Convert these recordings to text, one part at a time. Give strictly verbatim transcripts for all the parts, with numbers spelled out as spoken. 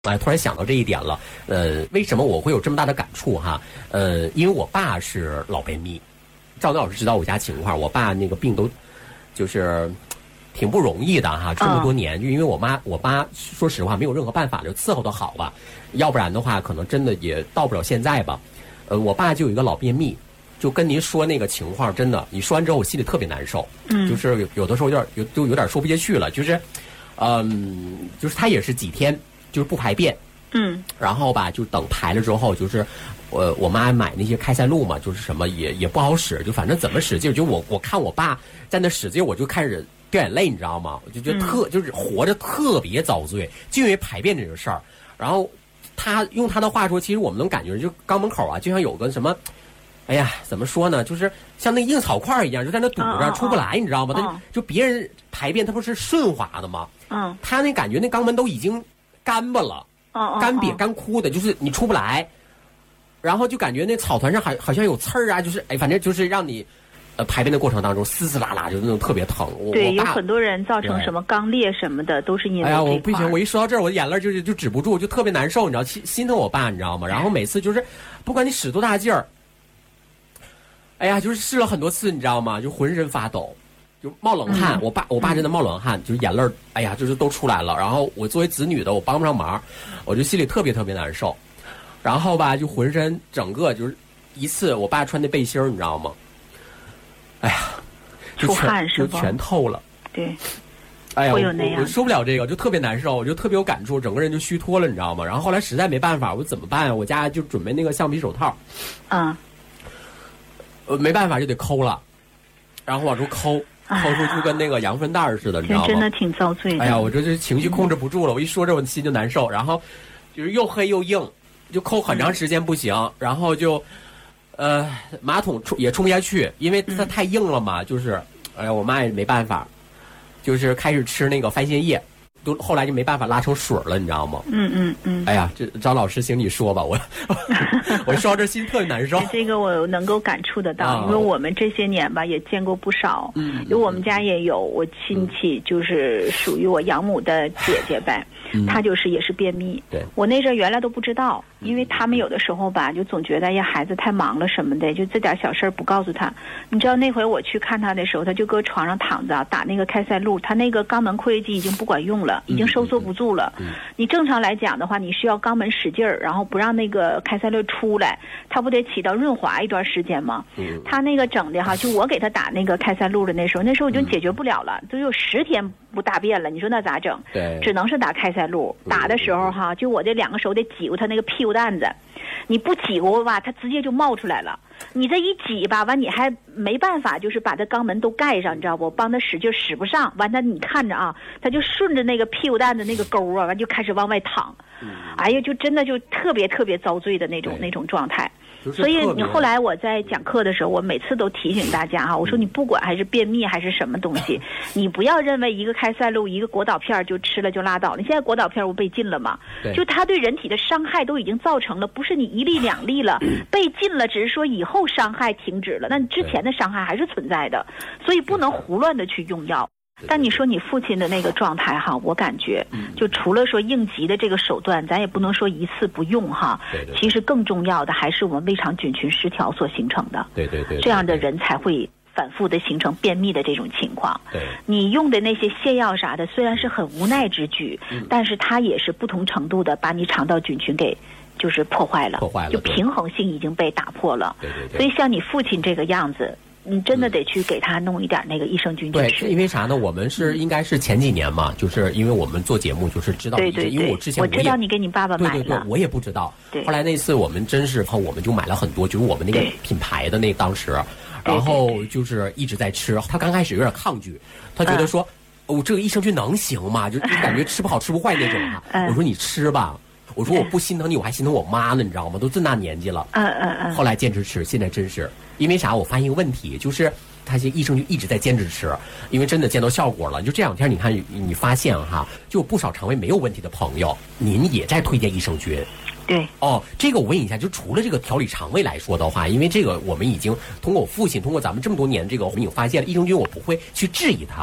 哎，突然想到这一点了，呃，为什么我会有这么大的感触哈？呃，因为我爸是老便秘，赵东老师知道我家情况，我爸那个病都就是挺不容易的哈，这么多年，就因为我妈我妈说实话没有任何办法就伺候的好吧，要不然的话可能真的也到不了现在吧。呃，我爸就有一个老便秘，就跟您说那个情况，真的，你说完之后我心里特别难受，嗯，就是有有的时候有点有就有点说不下去了，就是，嗯，就是他也是几天。就是不排便， 嗯， 然后吧，就等排了之后，就是我我妈买那些开塞露嘛，就是什么也也不好使，就反正怎么使劲，就我我看我爸在那使劲，我就开始掉眼泪，你知道吗？我就觉得特、嗯、就是活着特别遭罪，就因为排便这个事儿。然后他用他的话说，其实我们能感觉，就肛门口啊，就像有个什么，哎呀，怎么说呢？就是像那硬草块一样，就在那堵着、哦、出不来，你知道吗？他、哦、就别人排便，他不是顺滑的吗？ 嗯， 他那感觉那肛门都已经干巴了， 哦干瘪干枯的，就是你出不来，然后就感觉那草团上好好像有刺儿啊，就是哎，反正就是让你呃排便的过程当中嘶嘶啦啦，就那种特别疼。 对，有很多人造成什么肛裂什么的，都是因为哎呀，我不行，我一说到这儿，我眼泪就就止不住，就特别难受，你知道，心心疼我爸，你知道吗？然后每次就是，不管你使多大劲儿，哎呀，就是试了很多次，你知道吗？就浑身发抖。就冒冷汗、嗯，我爸我爸真的冒冷汗，就是眼泪，哎呀，就是都出来了。然后我作为子女的，我帮不上忙，我就心里特别特别难受。然后吧，就浑身整个就是一次，我爸穿那背心儿，你知道吗？哎呀， 出汗是吧？就全透了。 对。 哎呀， 会有那样我我受不了这个，就特别难受，我就特别有感触，整个人就虚脱了，你知道吗？然后后来实在没办法，我怎么办啊？我家就准备那个橡皮手套。 嗯。 呃，没办法就得抠了，然后往出抠。抠出就跟那个羊粪蛋似的，你知道吗？ 真的挺遭罪的。 哎呀，我这这情绪控制不住了，我一说这我心就难受，然后就是又黑又硬，就抠很长时间不行，嗯、然后就呃马桶冲也冲不下去，因为它太硬了嘛，就是哎呀我妈也没办法，就是开始吃那个番泻叶。都后来就没办法拉成水了，你知道吗？ 嗯嗯嗯。 哎呀，这张老师，请你说吧，我我说到这心特别难受。 这个我能够感触得到，啊、因为我们这些年吧也见过不少。 嗯。 因为我们家也有我亲戚，就是属于我养母的姐姐呗，嗯、她就是也是便秘。 对。 我那阵原来都不知道，因为他们有的时候吧，就总觉得呀孩子太忙了什么的，就这点小事儿不告诉他。你知道那回我去看他的时候，他就搁床上躺着打那个开塞露，他那个肛门括约肌已经不管用了。已经收缩不住了、嗯嗯、你正常来讲的话，你需要肛门使劲儿，然后不让那个开塞露出来，它不得起到润滑一段时间吗？ 嗯、 他那个整的哈，就我给他打那个开塞露的那时候，那时候已经解决不了了，都、嗯、有十天不大便了，你说那咋整？ 对， 只能是打开塞露。打的时候哈，就我这两个手得挤过他那个屁股蛋子，你不挤过吧，它直接就冒出来了。你这一挤吧，完你还没办法，就是把它肛门都盖上，你知道不？帮他使劲使不上，完他你看着啊，他就顺着那个屁股蛋的那个沟啊，完就开始往外淌。 嗯、 哎呀，就真的就特别特别遭罪的那种那种状态。所以你后来我在讲课的时候，我每次都提醒大家哈，我说你不管还是便秘还是什么东西，你不要认为一个开塞露一个果导片就吃了就拉倒了。现在果导片不被禁了吗？就它对人体的伤害都已经造成了，不是你一粒两粒了，被禁了，只是说以后伤害停止了，那你之前的伤害还是存在的，所以不能胡乱的去用药。但你说你父亲的那个状态哈，我感觉就除了说应急的这个手段，咱也不能说一次不用哈。 对对对， 其实更重要的还是我们胃肠菌群失调所形成的。 对对 对, 对, 对， 这样的人才会反复的形成便秘的这种情况。 对， 你用的那些泻药啥的，虽然是很无奈之举，嗯、但是它也是不同程度的把你肠道菌群给就是破坏了， 破坏了， 就平衡性已经被打破了。 对对对。 所以像你父亲这个样子。你真的得去给他弄一点那个益生菌去吃。 对，因为啥呢？我们是应该是前几年嘛，就是因为我们做节目就是知道， 对对对， 因为我之前我知道你给你爸爸买了， 对对对，我也不知道。 对， 后来那次我们真是，我们就买了很多，就是我们那个品牌的那当时，然后就是一直在吃。他刚开始有点抗拒，他觉得说，哦，这个益生菌能行吗？就就感觉吃不好吃不坏那种啊。我说你吃吧。我说我不心疼你，我还心疼我妈呢，你知道吗？都这么大年纪了。 嗯嗯嗯。 后来坚持吃，现在真是因为啥？我发现一个问题，就是他这益生菌一直在坚持吃，因为真的见到效果了。就这两天你看，你发现哈，就有不少肠胃没有问题的朋友，您也在推荐益生菌。 对。 哦，这个我问一下，就除了这个调理肠胃来说的话，因为这个我们已经通过我父亲，通过咱们这么多年这个，我们已经发现了益生菌，我不会去质疑它。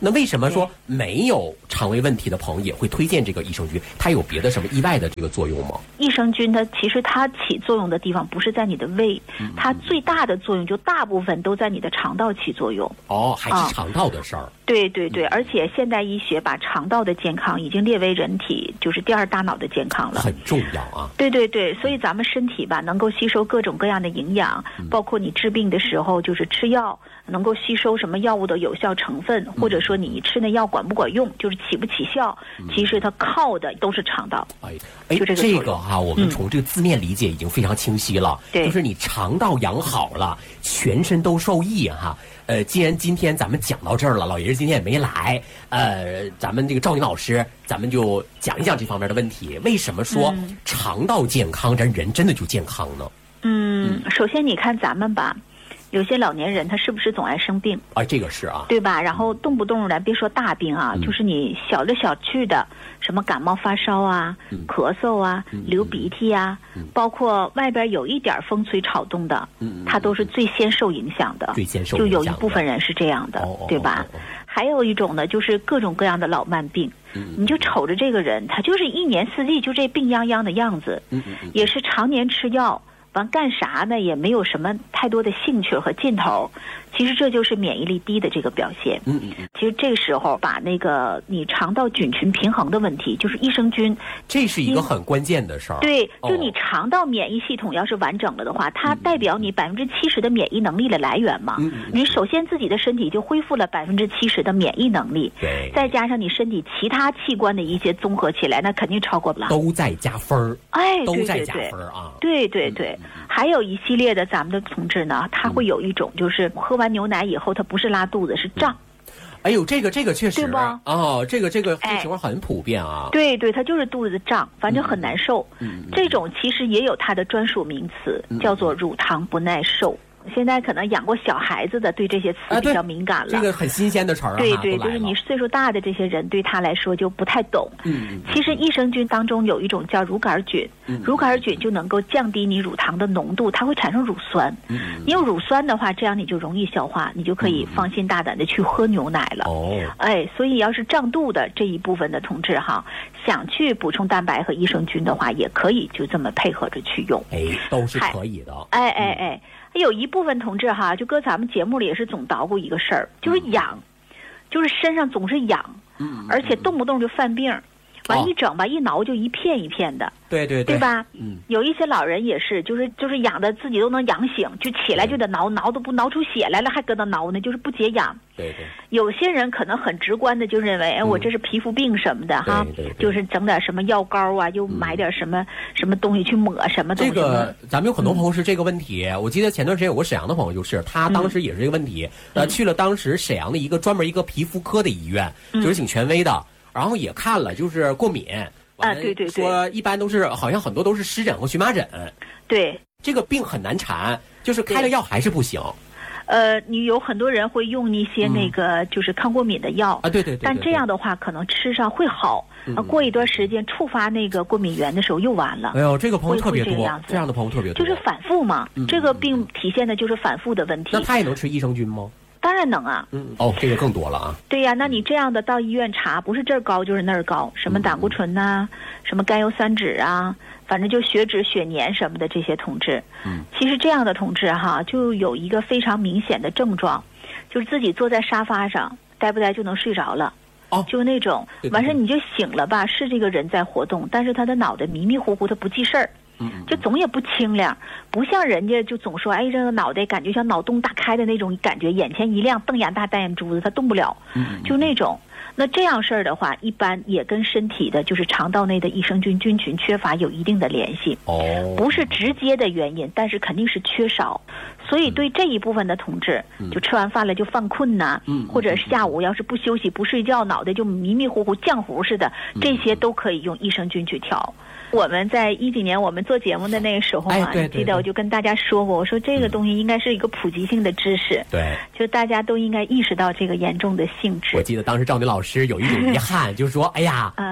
那为什么说没有肠胃问题的朋友也会推荐这个益生菌？它有别的什么意外的这个作用吗？ 益生菌它其实它起作用的地方不是在你的胃，嗯、它最大的作用就大部分都在你的肠道起作用。 哦，还是肠道的事儿。啊、 对对对、嗯，而且现代医学把肠道的健康已经列为人体就是第二大脑的健康了， 很重要啊。 对对对，所以咱们身体吧能够吸收各种各样的营养，嗯、包括你治病的时候就是吃药能够吸收什么药物的有效成分，嗯、或者说你吃那药管不管用，就是起不起效，嗯、其实它靠的都是肠道。 哎哎， 就这个这个哈、啊，我们从这个字面理解已经非常清晰了， 对、嗯， 就是你肠道养好了，全身都受益哈。呃，既然今天咱们讲到这儿了，老爷子今天也没来，呃，咱们这个赵宁老师，咱们就讲一讲这方面的问题。为什么说肠道健康，咱人真的就健康呢？ 嗯，嗯首先你看咱们吧。有些老年人他是不是总爱生病啊？这个是啊， 对吧？然后动不动的别说大病啊，嗯、就是你小的小去的，什么感冒发烧啊、嗯、咳嗽啊、嗯、流鼻涕啊、嗯，包括外边有一点风吹草动的，嗯，他都是最先受影响的。 最先受影响的， 就有一部分人是这样的， 哦、 对吧、哦哦哦？还有一种呢，就是各种各样的老慢病，嗯、你就瞅着这个人，他就是一年四季就这病殃殃的样子， 嗯嗯嗯、 也是常年吃药。完干啥呢？也没有什么太多的兴趣和劲头。其实这就是免疫力低的这个表现。 嗯嗯嗯。 其实这个时候把那个你肠道菌群平衡的问题，就是益生菌， 这是一个很关键的事儿。 对，就你肠道免疫系统要是完整了的话，哦、它代表你百分之七十的免疫能力的来源嘛。 嗯嗯。 你首先自己的身体就恢复了百分之七十的免疫能力， 对， 再加上你身体其他器官的一些综合起来，那肯定超过不了。 都在加分儿。 哎， 都在加分儿啊。 对对对。嗯嗯嗯还有一系列的咱们的同志呢，他会有一种就是喝完牛奶以后，他不是拉肚子，是胀。 哎呦，这个这个确实对吧？ 哦，这个这个情况很普遍啊。 哎、对对，他就是肚子胀，反正很难受。 嗯， 这种其实也有它的专属名词， 嗯、 叫做乳糖不耐受。现在可能养过小孩子的对这些词比较敏感了，啊、 这个很新鲜的词儿啊。 对对，就是你岁数大的这些人，对他来说就不太懂。 嗯， 其实益生菌当中有一种叫乳杆菌， 嗯、 乳杆菌就能够降低你乳糖的浓度，它会产生乳酸。 嗯， 你有乳酸的话，这样你就容易消化，你就可以放心大胆的去喝牛奶了。 哦， 哎，所以要是胀肚的这一部分的同志哈，想去补充蛋白和益生菌的话，也可以就这么配合着去用。 哎，都是可以的。 哎哎哎。有一部分同志哈，就搁咱们节目里也是总捣鼓一个事儿，就是痒，就是身上总是痒， 嗯， 而且动不动就犯病，完一整吧，一挠就一片一片的， 对对对吧？ 嗯， 有一些老人也是，就是就是痒的自己都能痒醒，就起来就得挠，挠都不挠出血来了，还搁那挠呢，就是不解痒。 对对。 有些人可能很直观的就认为，哎，我这是皮肤病什么的哈，就是整点什么药膏啊，又买点什么什么东西去抹什么东西。 这个咱们有很多朋友是这个问题，我记得前段时间有个沈阳的朋友，就是他当时也是这个问题，呃，去了当时沈阳的一个专门一个皮肤科的医院，就是挺权威的，然后也看了，就是过敏。 啊，对对对， 说一般都是好像很多都是湿疹和荨麻疹， 对， 这个病很难缠，就是开了药还是不行。 呃，你有很多人会用一些那个就是抗过敏的药啊，对对对， 但这样的话可能吃上会好，啊，过一段时间触发那个过敏源的时候又完了。 哎呦，这个朋友特别多， 这样的朋友特别多， 就是反复嘛。这个病体现的就是反复的问题。 那他也能吃益生菌吗？ 当然能啊。 嗯，哦，这个更多了啊。 对呀，那你这样的到医院查，不是这儿高就是那儿高，什么胆固醇呐、啊，什么甘油三酯啊。反正就血脂、血粘什么的这些同志， 嗯， 其实这样的同志哈，就有一个非常明显的症状，就是自己坐在沙发上，呆不呆就能睡着了， 哦， 就那种，完事你就醒了吧，是这个人在活动，但是他的脑袋迷迷糊糊，他不记事儿， 嗯， 就总也不清亮，不像人家就总说，哎，这个脑袋感觉像脑洞大开的那种感觉，眼前一亮，瞪眼大单眼珠子，他动不了， 嗯， 就那种。那这样事儿的话，一般也跟身体的就是肠道内的益生菌菌群缺乏有一定的联系。 哦， 不是直接的原因，但是肯定是缺少。所以对这一部分的同志， 嗯、 就吃完饭了就犯困呐、 嗯， 或者下午要是不休息不睡觉，脑袋就迷迷糊糊浆糊似的，这些都可以用益生菌去调。我们在一几年我们做节目的那个时候啊， 哎、对对对， 记得我就跟大家说过，我说这个东西应该是一个普及性的知识， 对， 就大家都应该意识到这个严重的性质。 我记得当时赵宁老师有一种遗憾，就是说，哎呀， 嗯。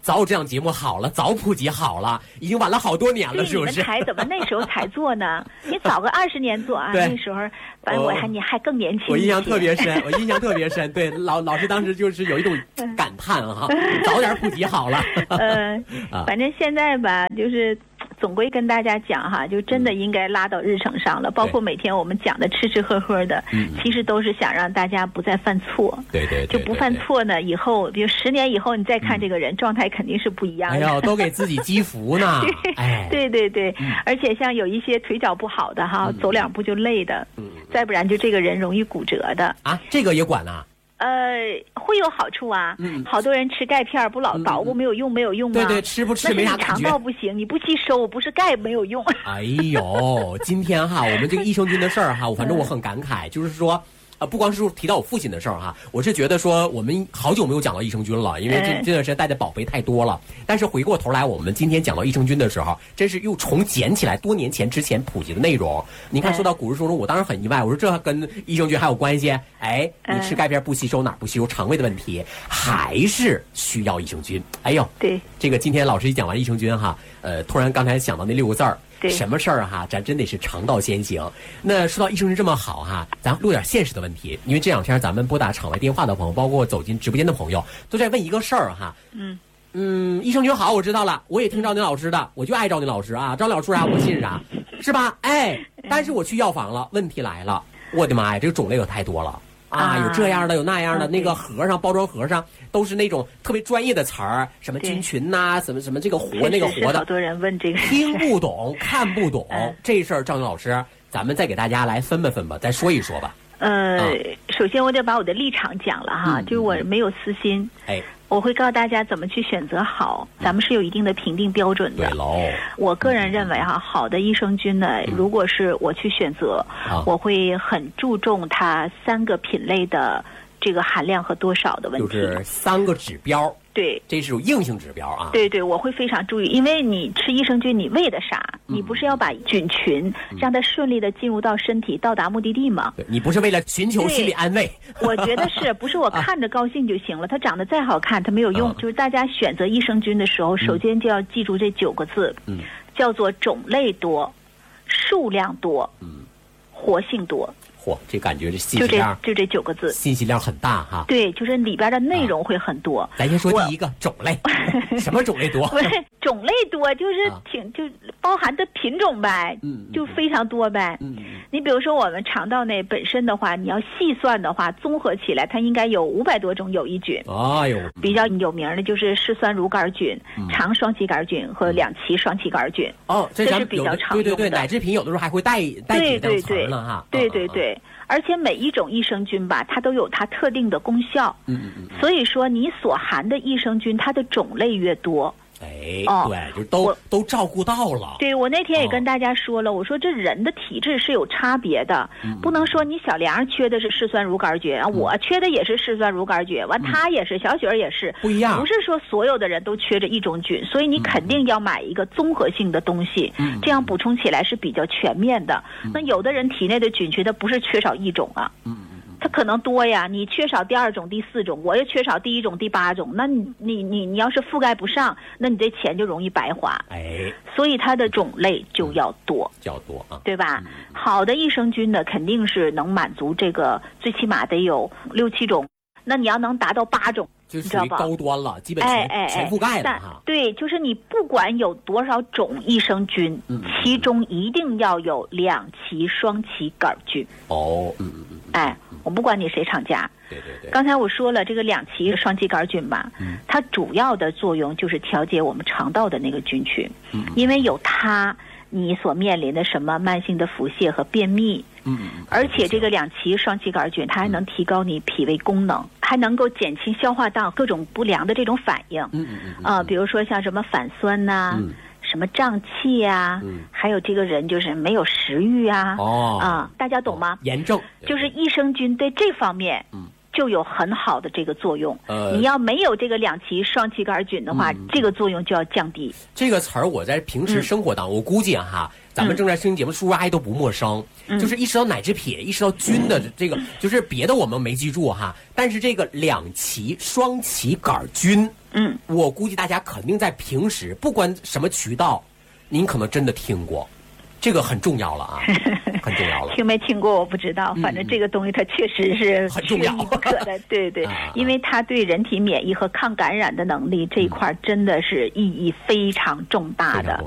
早有这档节目好了，早普及好了，已经晚了好多年了，是不是？ 你们台怎么那时候才做呢？你早个二十年做啊，那时候反正我还你还更年轻。 我印象特别深，我印象特别深。对，老老师当时就是有一种感叹哈，早点普及好了。 呃，反正现在吧，就是总归跟大家讲哈，就真的应该拉到日程上了。包括每天我们讲的吃吃喝喝的，其实都是想让大家不再犯错。 对对， 就不犯错呢，以后比如十年以后你再看这个人，状态肯定是不一样的。 哎呦，都给自己积福呢。哎， 对对对，而且像有一些腿脚不好的哈，走两步就累的，再不然就这个人容易骨折的啊，这个也管呢。 呃，会有好处啊。嗯，好多人吃钙片不老捣鼓，没有用，没有用吗？ 对对，吃不吃没啥感觉。 肠道不行，你不吸收，不是钙没有用。 哎呦，今天哈，我们这个益生菌的事儿哈，反正我很感慨，就是说。啊，不光是提到我父亲的事儿哈，我是觉得说我们好久没有讲到益生菌了，因为这这段时间带的宝贝太多了。但是回过头来，我们今天讲到益生菌的时候，真是又重捡起来多年前之前普及的内容。您看，说到骨质疏松，我当时很意外，我说这跟益生菌还有关系？哎，你吃钙片不吸收哪儿不吸收？肠胃的问题还是需要益生菌。哎呦， 对， 这个今天老师一讲完益生菌哈，呃，突然刚才想到那六个字儿。什么事儿哈，咱真得是肠道先行。那说到益生菌这么好哈，咱录点现实的问题，因为这两天咱们拨打场外电话的朋友，包括走进直播间的朋友，都在问一个事儿哈。嗯嗯，益生菌好，我知道了，我也听赵宁老师的，我就爱赵宁老师啊，赵宁老师说啥我信啥，是吧？哎，但是我去药房了，问题来了，我的妈呀，这个种类可太多了。啊，有这样的，有那样的，那个盒上包装盒上都是那种特别专业的词儿，什么菌群呐、啊，什么什么这个活那个活的， 好多人问这个， 听不懂，看不懂，嗯、这事儿赵宁老师，咱们再给大家来分吧分吧，再说一说吧。 呃、嗯，首先我得把我的立场讲了哈，嗯、就是我没有私心，哎。我会告诉大家怎么去选择好，咱们是有一定的评定标准的。 对喽。 我个人认为哈，好的益生菌呢，如果是我去选择，嗯、我会很注重它三个品类的这个含量和多少的问题。 就是三个指标。 对， 这是有硬性指标啊。 对对，我会非常注意，因为你吃益生菌，你为的啥？嗯、你不是要把菌群让它顺利的进入到身体，到达目的地吗？ 对，你不是为了寻求心理安慰？ 我觉得是不是我看着高兴就行了？它长得再好看，它没有用。嗯、就是大家选择益生菌的时候，首先就要记住这九个字，嗯、叫做种类多、数量多、嗯、活性多。 嚯，这感觉这信息量就这就这九个字， 信息量很大哈。 对，就是里边的内容会很多。 啊、咱先说第一个种类，什么种类多？ 不是种类多，就是挺、啊、就包含的品种呗，嗯，就非常多呗。嗯，你比如说我们肠道内本身的话，你要细算的话，综合起来它应该有五百多种有益菌。 哎呦， 比较有名的就是嗜酸乳杆菌、嗯、肠双歧杆菌和两歧双歧杆菌。 哦， 这是比较常用的。 对对对，奶制品有的时候还会带带几张词呢哈。 对对对。而且每一种益生菌吧，它都有它特定的功效。嗯嗯嗯。所以说，你所含的益生菌，它的种类越多。 哎，哦、对，就都都照顾到了。 对，我那天也跟大家说了，哦、我说这人的体质是有差别的，嗯、不能说你小梁缺的是嗜酸乳杆菌啊，嗯、我缺的也是嗜酸乳杆菌，完、嗯、他也是，小雪儿也是， 不一样。 不是说所有的人都缺着一种菌，所以你肯定要买一个综合性的东西，嗯、这样补充起来是比较全面的。嗯、那有的人体内的菌群，它不是缺少一种啊。嗯。它可能多呀，你缺少第二种、第四种，我又缺少第一种、第八种，那你你你你要是覆盖不上，那你这钱就容易白花。哎，所以它的种类就要多， 较多啊， 对吧？嗯、好的益生菌呢，肯定是能满足这个，最起码得有六七种。那你要能达到八种， 就属于高端了，基本全、哎哎、全覆盖了哈。 对，就是你不管有多少种益生菌，嗯、其中一定要有两歧双歧杆菌。 哦，嗯嗯嗯， 哎。我不管你谁厂家， 对对对。 刚才我说了，这个两歧双歧杆菌吧，嗯，它主要的作用就是调节我们肠道的那个菌群，嗯，因为有它，你所面临的什么慢性的腹泻和便秘，嗯嗯，而且这个两歧双歧杆菌，它还能提高你脾胃功能，嗯、还能够减轻消化道各种不良的这种反应，嗯嗯嗯，啊、呃，比如说像什么反酸呐、啊。嗯什么胀气呀、啊，嗯、还有这个人就是没有食欲啊，哦啊，大家懂吗？ 哦、炎症就是益生菌对这方面，嗯，就有很好的这个作用。呃，你要没有这个两歧双歧杆菌的话，嗯、这个作用就要降低。 这个词儿我在平时生活当中，嗯、我估计哈，咱们正在收听节目，叔叔阿姨都不陌生。嗯、就是意识到奶制品，意识到菌的这个，嗯、就是别的我们没记住哈，但是这个两歧双歧杆菌。 嗯， 我估计大家肯定在平时不管什么渠道，您可能真的听过，这个很重要了啊，很重要了。 听没听过我不知道，反正这个东西它确实是很重要， 缺一不可的。对对， 啊、 因为它对人体免疫和抗感染的能力这一块真的是意义非常重大的。